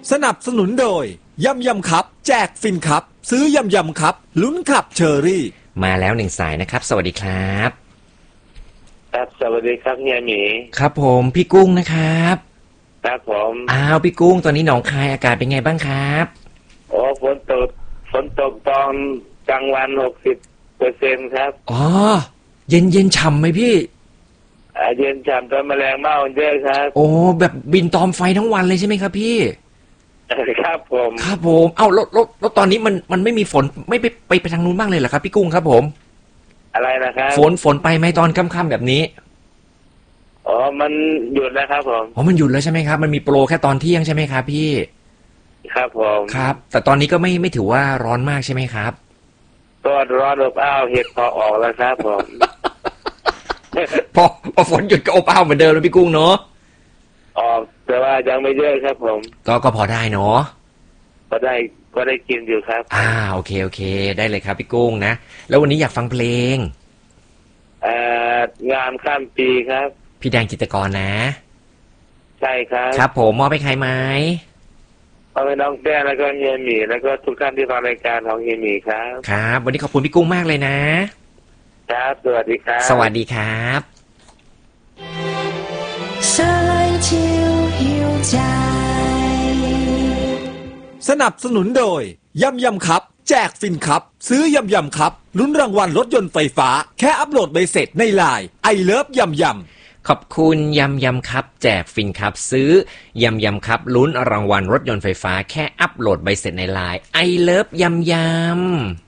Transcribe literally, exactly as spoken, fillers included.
สนับสนุนโดยยำยำครับแจกฟินครับซื้อยำยำครับลุ้นขับเชอรี่มาแล้วหนึ่งสายนะครับสวัสดีครับครับสวัสดีครับเฮียหมีครับผมพี่กุ้งนะครับครับผมอ้าวพี่กุ้งตอนนี้หนองคายอากาศเป็นไงบ้างครับโอ้ฝนตกฝนตกตอนกลางวันหกสิบเปอร์เซ็นต์ครับอ๋อเย็นเย็นฉ่ำไหมพี่เย็นฉ่ำตอนแมลงเม่าเยอะครับโอ้แบบบินตอมไฟทั้งวันเลยใช่ไหมครับพี่ครับผมครับผมเอ้าแล้วแล้วแล้วตอนนี้มันมันไม่มีฝนไม่ไปไปไปทางนู้นบ้างเลยเหรอครับพี่กุ้งครับผมอะไรนะครับฝนฝนไปไหมตอนค่ำๆแบบนี้อ๋อมันหยุดแล้วครับผมอ๋อมันหยุดแล้วใช่ไหมครับมันมีโปรแค่ตอนเที่ยงใช่ไหมครับพี่ครับผมครับแต่ตอนนี้ก็ไม่ไม่ถือว่าร้อนมากใช่ไหมครับก็ร้อนอบอ้าวเห็ดพอออกแล้วครับผมพอพอฝนหยุดก็อบอ้าวเหมือนเดิมแล้วพี่กุ้งเนาะออกแต่ว่ายังไม่เยอะครับผมก็ก็พอได้เนาะก็ได้ก็ได้กินอยู่ครับอ่าโอเคโอเคได้เลยครับพี่กุ้งนะแล้ววันนี้อยากฟังเพลงเอ่องานข้ามปีครับพี่แดงจิตรกรนะใช่ครับครับผมมอบให้ใครไหมเอาไปน้องแป้งแล้วก็เฮียหมีแล้วก็ทุกท่านที่ฟังรายการของเฮียหมีครับครับวันนี้ขอบคุณพี่กุ้งมากเลยนะครับสวัสดีครับสวัสดีครับสนับสนุนโดยยำยำครับแจกฟินครับซื้อยำยำครับลุ้นรางวัลรถยนต์ไฟฟ้าแค่อัปโหลดใบเสร็จในไลน์ไอเลิฟยำยำขอบคุณยำยำครับแจกฟินครับซื้อยำยำครับลุ้นรางวัลรถยนต์ไฟฟ้าแค่อัปโหลดใบเสร็จในไลน์ไอเลิฟยำยำ